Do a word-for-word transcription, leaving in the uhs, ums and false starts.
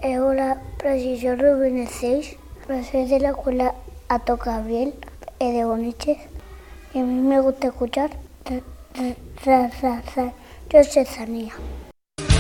Eh, hola, precisión Rubén seis, soy de la escuela Ato Gabriel eh, de Boniches. Y a mí me gusta escuchar ra, ra, ra, ra, Yo soy Sanía.